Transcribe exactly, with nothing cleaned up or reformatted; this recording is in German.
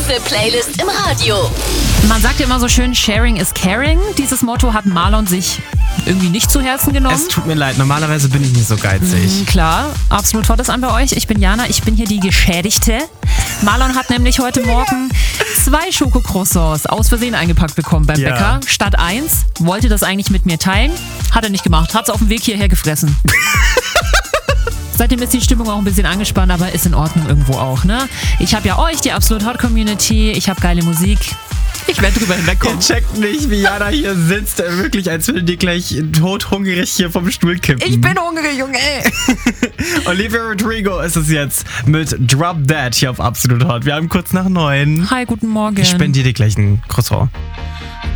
beste Playlist im Radio. Man sagt ja immer so schön, Sharing is Caring. Dieses Motto hat Marlon sich irgendwie nicht zu Herzen genommen. Es tut mir leid, normalerweise bin ich nicht so geizig. Mhm, klar, absolut Hot ist an bei euch. Ich bin Jana, ich bin hier die Geschädigte. Marlon hat nämlich heute Morgen zwei Schokocroissants aus Versehen eingepackt bekommen beim Ja. Bäcker. Statt eins, wollte das eigentlich mit mir teilen. Hat er nicht gemacht, hat es auf dem Weg hierher gefressen. Seitdem ist die Stimmung auch ein bisschen angespannt, aber ist in Ordnung irgendwo auch, ne? Ich habe ja euch, die Absolut Hot Community, ich habe geile Musik. Ich werde drüber hinwegkommen. Ihr checkt nicht, wie Jana hier sitzt, äh, wirklich, als würde die gleich tothungrig hier vom Stuhl kippen. Ich bin hungrig, Junge, ey. Olivia Rodrigo ist es jetzt mit Drop That hier auf Absolut Hot. Wir haben kurz nach neun. Hi, guten Morgen. Ich spendiere dir gleich ein Croissant.